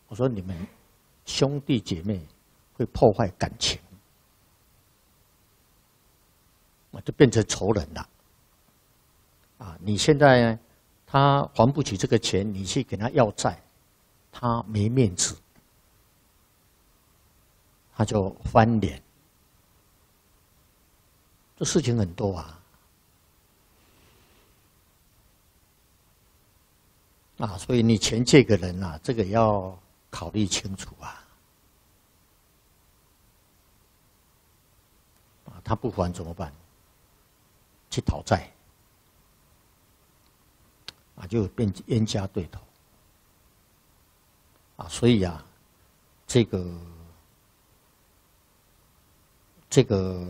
我说你们兄弟姐妹会破坏感情，就变成仇人了。啊，你现在他还不起这个钱，你去给他要债，他没面子，他就翻脸。这事情很多啊。所以你钱借给人啊，这个要考虑清楚啊。他不还怎么办？去讨债，就变冤家对头。所以啊，这个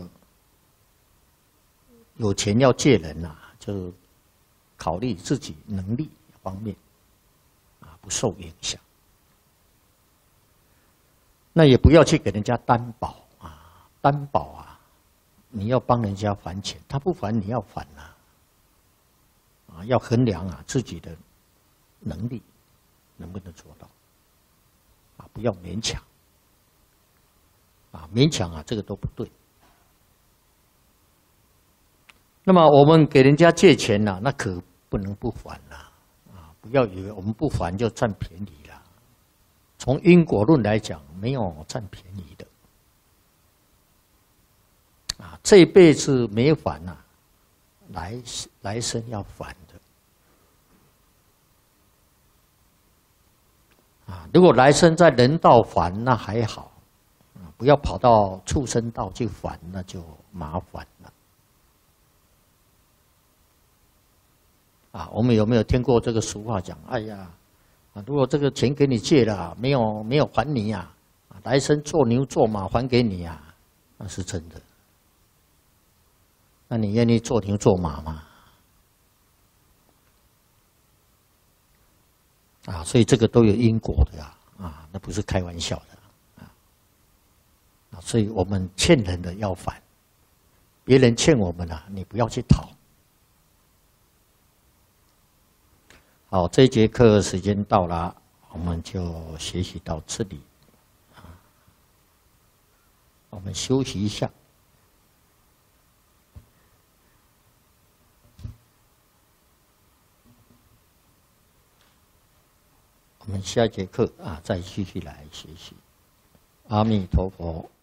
有钱要借人啊，就考虑自己能力方面。不受影响，那也不要去给人家担保啊！担保啊，你要帮人家还钱，他不还你要还啊！要衡量啊自己的能力能不能做到不要勉强勉强这个都不对。那么我们给人家借钱那可不能不还不要以为我们不还就占便宜了。从因果论来讲，没有占便宜的。这一辈子没还来生要还的。如果来生在人道还那还好，不要跑到畜生道去还，那就麻烦了。我们有没有听过这个俗话讲？哎呀，如果这个钱给你借了，没有还你来生做牛做马还给你那是真的。那你愿意做牛做马吗？所以这个都有因果的那不是开玩笑的所以我们欠人的要还，别人欠我们你不要去讨。好，这一节课时间到了，我们就学习到这里。我们休息一下。我们下一节课再继续来学习。阿弥陀佛。